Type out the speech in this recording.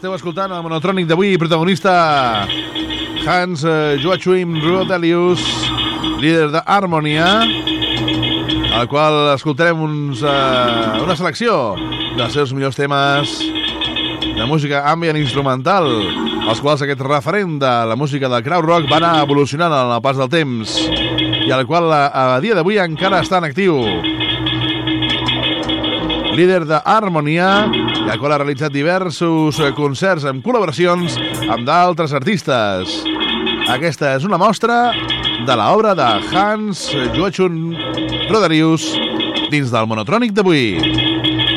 Esteu escoltant el monotrònic d'avui, protagonista Hans Joachim Rodelius, líder d'Harmonia, al qual escoltarem una selecció dels seus millors temes de música ambient instrumental, els quals aquest referent de la música del krautrock va anar evolucionant en el pas del temps i al qual a dia d'avui encara està en actiu. Líder d'Harmonia, i el qual ha realitzat diversos concerts amb col·laboracions amb d'altres artistes. Aquesta és una mostra de l'obra de Hans Joachim Rodelius dins del monotrònic d'avui.